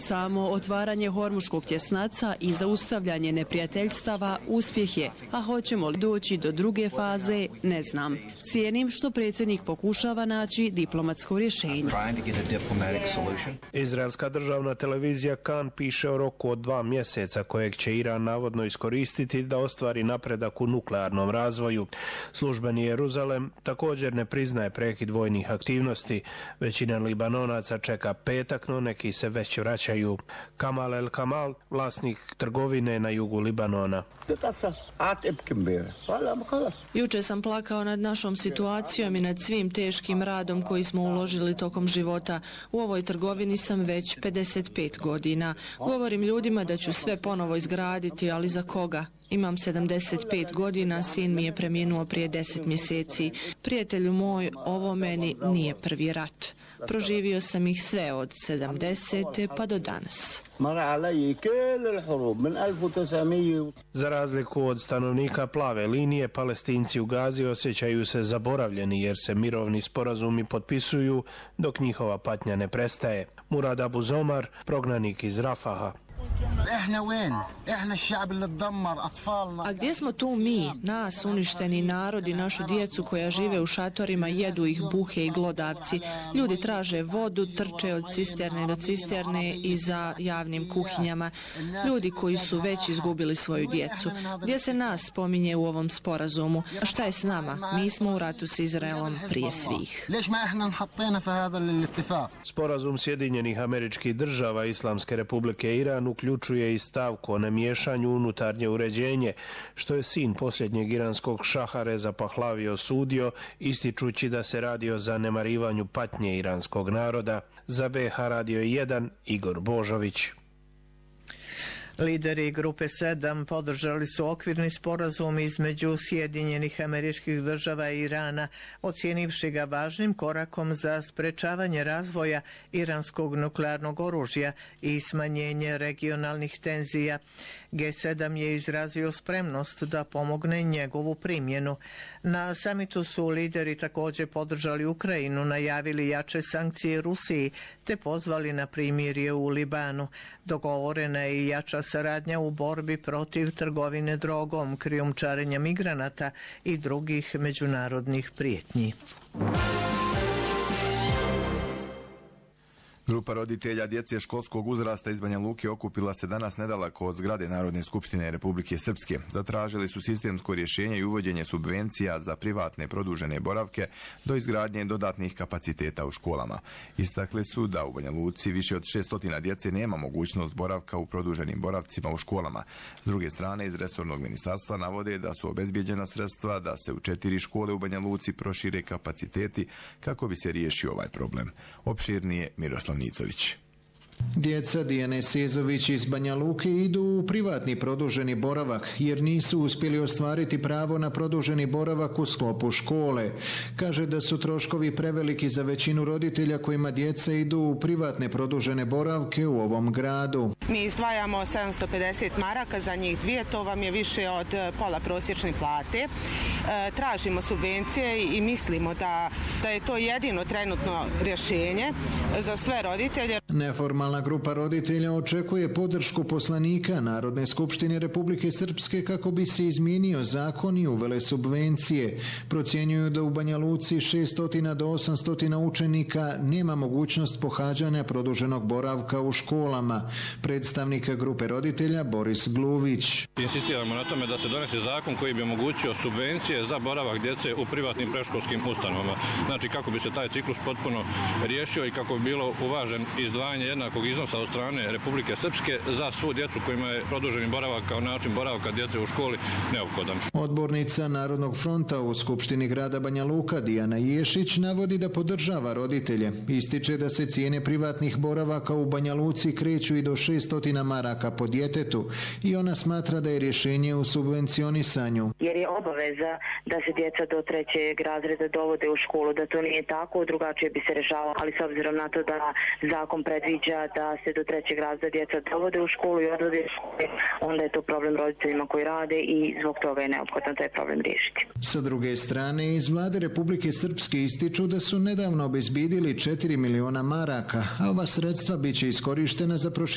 samo otvaranje hormuškog tjesnaca i zaustavljanje neprijateljstava uspjeh je, a hoćemo li doći do druge faze, ne znam. Cijenim što predsjednik pokušava naći diplomatsko rješenje. Izraelska državna televizija Kan piše o roku od 2 mjeseca kojeg će Iran navodno iskoristiti da ostvari napredak u nuklearnom razvoju. Službeni Jeruzalem također ne priznaje prekid vojnih aktivnosti. Većina Libanonaca čeka petak, no neki se već vraćaju. Kamal El Kamal, vlasnik trgovine na jugu Libanona. Juče sam plakao nad našom situacijom i nad svim teškim radom koji smo uložili tokom života. U ovoj trgovini sam već 55 godina. Govorim ljudima da ću sve ponovo izgraditi, ali za koga? Imam 75 godina, sin mi je preminuo prije 10 mjeseci. Prijatelju moj, ovo meni nije prvi rat. Proživio sam ih sve od 70. pa do danas. Za razliku od stanovnika plave linije, Palestinci u Gazi osjećaju se zaboravljeni jer se mirovni sporazumi potpisuju dok njihova patnja ne prestaje. Murad Abu Zomar, prognanik iz Rafaha. A gdje smo tu mi, nas uništeni narod i našu djecu koja žive u šatorima, jedu ih buhe i glodavci. Ljudi traže vodu, trče od cisterne do cisterne i za javnim kuhinjama. Ljudi koji su već izgubili svoju djecu. Gdje se nas spominje u ovom sporazumu? A šta je s nama? Mi smo u ratu s Izraelom prije svih. Sporazum Sjedinjenih Američkih Država i Islamske Republike Iran uključuje i stavku o nemiješanju unutarnje uređenje, što je sin posljednjeg iranskog šaha Reza Pahlavi osudio, ističući da se radi o zanemarivanju patnje iranskog naroda. Za BH Radio 1, Igor Božović. Lideri grupe 7 podržali su okvirni sporazum između Sjedinjenih Američkih Država i Irana, ocijenivši ga važnim korakom za sprečavanje razvoja iranskog nuklearnog oružja i smanjenje regionalnih tenzija. G7 je izrazio spremnost da pomogne njegovu primjenu. Na samitu su lideri također podržali Ukrajinu, najavili jače sankcije Rusiji te pozvali na primirje u Libanu. Dogovorena je i jača saradnja u borbi protiv trgovine drogom, krijumčarenja migranata i drugih međunarodnih prijetnji. Grupa roditelja djece školskog uzrasta iz Banja Luke okupila se danas nedaleko od zgrade Narodne skupštine Republike Srpske. Zatražili su sistemsko rješenje i uvođenje subvencija za privatne produžene boravke do izgradnje dodatnih kapaciteta u školama. Istakli su da u Banja Luci više od 600 djece nema mogućnost boravka u produženim boravcima u školama. S druge strane, iz resornog ministarstva navode da su obezbijeđena sredstva da se u 4 škole u Banja Luci prošire kapaciteti kako bi se riješio ovaj problem. Opširnije Miroslav Nicović. Djeca Dijane Sezović iz Banja Luke idu u privatni produženi boravak jer nisu uspjeli ostvariti pravo na produženi boravak u sklopu škole. Kaže da su troškovi preveliki za većinu roditelja kojima djeca idu u privatne produžene boravke u ovom gradu. Mi izdvajamo 750 maraka za njih dvije, to vam je više od pola prosječne plate. Tražimo subvencije i mislimo da je to jedino trenutno rješenje za sve roditelje. Neformalna grupa roditelja očekuje podršku poslanika Narodne skupštine Republike Srpske kako bi se izmijenio zakon i uvele subvencije. Procjenjuju da u Banja Luci 600 do 800 učenika nema mogućnost pohađanja produženog boravka u školama. Predstavnik grupe roditelja Boris Gluvić. Insistiramo na tome da se donese zakon koji bi omogućio subvencije za boravak djece u privatnim predškolskim ustanovama. Znači kako bi se taj ciklus potpuno riješio i kako bi bilo uvažen izdvajanje jednakog iznosa od strane Republike Srpske za svu djecu kojima je produženi boravak kao način boravka djece u školi neophodan. Odbornica Narodnog fronta u Skupštini grada Banja Luka Dijana Ješić navodi da podržava roditelje. Ističe da se cijene privatnih boravaka u Banja Luci kreću i do 600 maraka po djetetu i ona smatra da je rješenje u subvencionisanju. Jer je obaveza da se djeca do 3. razreda dovode u školu, da to nije tako, drugačije bi se rešavalo, ali s obzirom na to da zakon predviđa da se do 3. razreda djeca dovode u školu i odvode u školu, onda je to problem roditeljima koji rade i zbog toga je neophodno taj problem riješiti. Sa druge strane, iz vlade Republike Srpske ističu da su nedavno obezbjedili 4 miliona maraka, a ova sredstva biće iskorištena za proširenje